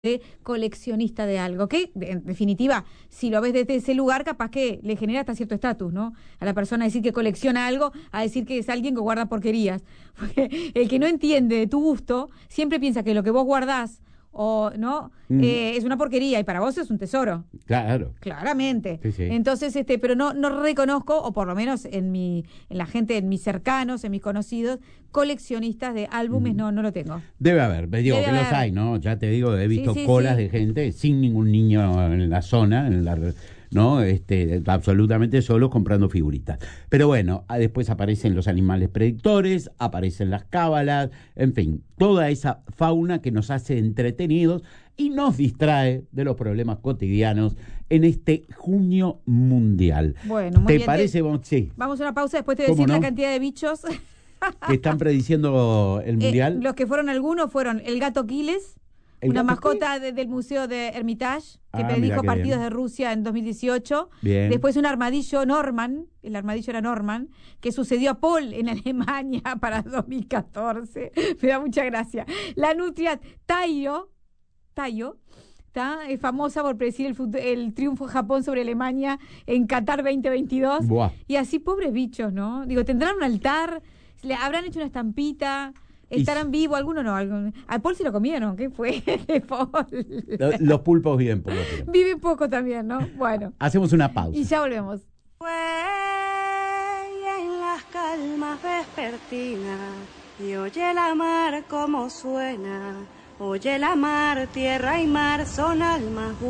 de coleccionista de algo, que en definitiva, si lo ves desde ese lugar, capaz que le genera hasta cierto estatus, ¿no? A la persona decir que colecciona algo, a decir que es alguien que guarda porquerías. Porque el que no entiende de tu gusto, siempre piensa que lo que vos guardás o no es una porquería y para vos es un tesoro. Claro. Claramente. Sí, sí. Entonces, pero no reconozco, o por lo menos en la gente, en mis cercanos, en mis conocidos, coleccionistas de álbumes, no lo tengo. Debe haber, me digo Debe que los haber. hay, ¿no? Ya te digo, he visto Sí, colas sí. de gente sin ningún niño en la zona, ¿no? Absolutamente solos comprando figuritas. Pero bueno, después aparecen los animales predictores, aparecen las cábalas, en fin, toda esa fauna que nos hace entretenidos y nos distrae de los problemas cotidianos en este junio mundial. Bueno, muy ¿Te bien. parece? Sí. Vamos a una pausa, después te voy a ¿Cómo decir no? la cantidad de bichos. Que están prediciendo el mundial. Los que fueron algunos fueron el gato Quiles, una mascota del Museo de Hermitage, que predijo partidos de Rusia en 2018. Bien. Después un armadillo Norman, el armadillo era Norman, que sucedió a Paul en Alemania para 2014. Me da mucha gracia. La nutria Tayo, es famosa por predecir el triunfo de Japón sobre Alemania en Qatar 2022. Buah. Y así, pobres bichos, ¿no? Digo, tendrán un altar, le habrán hecho una estampita, estarán vivos, algunos no. A Paul se lo comieron, ¿qué fue de Paul? Los pulpos viven poco tiempo. Viven poco también, ¿no? Bueno. Hacemos una pausa. Y ya volvemos. En las calmas vespertinas y oye la mar como suena. Oye la mar, tierra y mar son almas